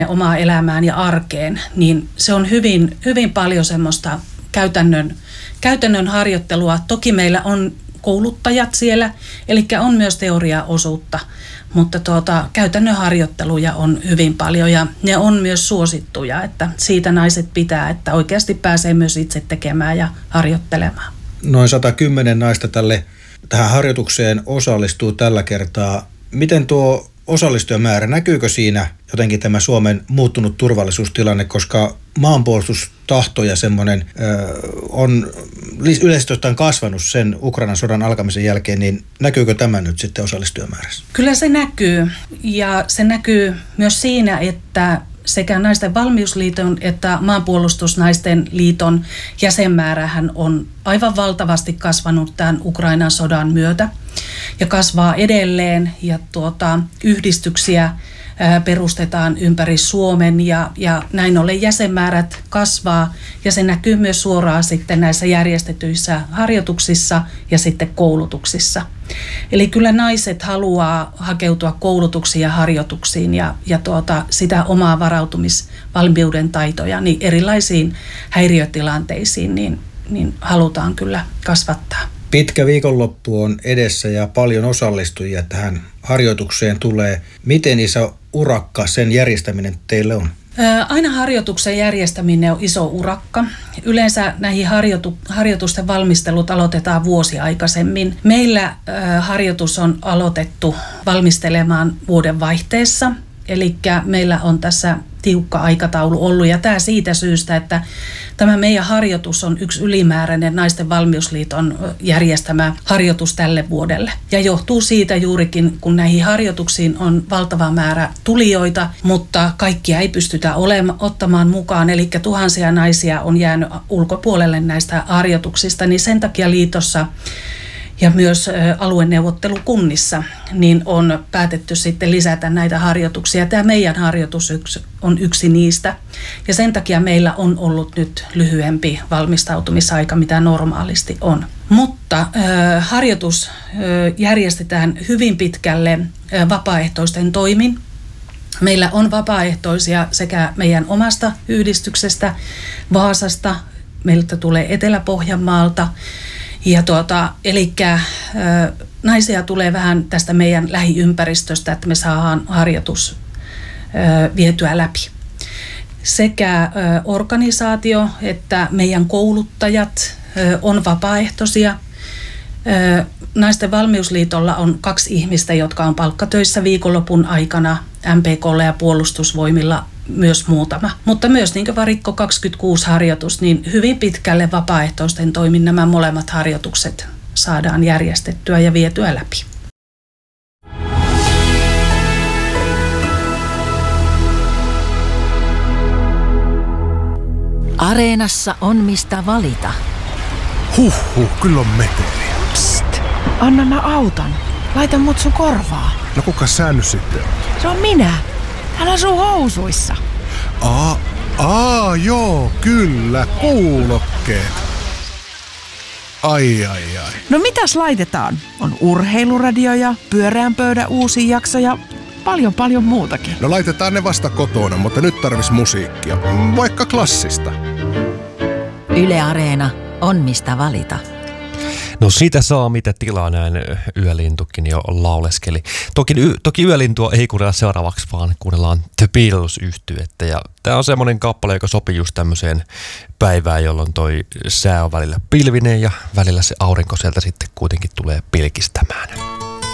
omaan elämään ja arkeen, niin se on hyvin, hyvin paljon semmoista käytännön harjoittelua. Toki meillä on kouluttajat siellä, eli on myös teoriaosuutta, mutta käytännön harjoitteluja on hyvin paljon ja ne on myös suosittuja, että siitä naiset pitää, että oikeasti pääsee myös itse tekemään ja harjoittelemaan. Noin 110 naista tähän harjoitukseen osallistuu tällä kertaa. Miten tuo osallistujamäärä, näkyykö siinä jotenkin tämä Suomen muuttunut turvallisuustilanne, koska maanpuolustustahto ja semmoinen on yleisesti ottaen kasvanut sen Ukrainan sodan alkamisen jälkeen, niin näkyykö tämä nyt sitten osallistujamäärässä? Kyllä se näkyy ja se näkyy myös siinä, että sekä Naisten valmiusliiton että Maanpuolustusnaisten liiton jäsenmäärähän on aivan valtavasti kasvanut tämän Ukrainan sodan myötä ja kasvaa edelleen ja yhdistyksiä perustetaan ympäri Suomen ja näin ollen jäsenmäärät kasvaa ja se näkyy myös suoraan sitten näissä järjestetyissä harjoituksissa ja sitten koulutuksissa. Eli kyllä naiset haluaa hakeutua koulutuksiin ja harjoituksiin ja sitä omaa varautumisvalmiuden taitoja niin erilaisiin häiriötilanteisiin niin halutaan kyllä kasvattaa. Pitkä viikonloppu on edessä ja paljon osallistujia tähän harjoitukseen tulee. Miten iso urakka sen järjestäminen teille on? Aina harjoituksen järjestäminen on iso urakka. Yleensä näihin harjoitusten valmistelut aloitetaan vuosi aikaisemmin. Meillä harjoitus on aloitettu valmistelemaan vuoden vaihteessa. Eli meillä on tässä tiukka aikataulu ollut ja tämä siitä syystä, että tämä meidän harjoitus on yksi ylimääräinen Naisten valmiusliiton järjestämä harjoitus tälle vuodelle. Ja johtuu siitä juurikin, kun näihin harjoituksiin on valtava määrä tulijoita, mutta kaikkia ei pystytä ottamaan mukaan. Eli tuhansia naisia on jäänyt ulkopuolelle näistä harjoituksista, niin sen takia liitossa ja myös alueneuvottelukunnissa niin on päätetty sitten lisätä näitä harjoituksia. Tämä meidän harjoitus on yksi niistä. Ja sen takia meillä on ollut nyt lyhyempi valmistautumisaika, mitä normaalisti on. Mutta harjoitus järjestetään hyvin pitkälle vapaaehtoisten toimin. Meillä on vapaaehtoisia sekä meidän omasta yhdistyksestä, Vaasasta, meiltä tulee Etelä-Pohjanmaalta. Ja naisia tulee vähän tästä meidän lähiympäristöstä, että me saadaan harjoitus vietyä läpi. Sekä organisaatio että meidän kouluttajat on vapaaehtoisia. Naisten valmiusliitolla on 2 ihmistä, jotka on palkkatöissä viikonlopun aikana MPK:lla ja puolustusvoimilla myös muutama. Mutta myös niin kuin Varikko 26 harjoitus, niin hyvin pitkälle vapaaehtoisten toimin nämä molemmat harjoitukset saadaan järjestettyä ja vietyä läpi. Areenassa on mistä valita. Kyllä on meteliä. Psst, anna mä autan. Laita mut sun korvaa. No kuka sä nyt sitten? Se on minä. Täällä on sun housuissa. Joo, kyllä, kuulokkeet. Ai. No mitäs laitetaan? On urheiluradio ja pyöreän pöydän uusi jakso ja paljon muutakin. No laitetaan ne vasta kotona, mutta nyt tarvis musiikkia. Vaikka klassista. Yle Areena on mistä valita. No siitä saa mitä tilaa, näin Yölintukin jo lauleskeli. Toki Yölintua ei kuunnella seuraavaksi, vaan kuunnellaan The Beatles-yhtyettä. Ja tämä on semmoinen kappale, joka sopii just tämmöiseen päivään, jolloin toi sää on välillä pilvinen ja välillä se aurinko sieltä sitten kuitenkin tulee pilkistämään.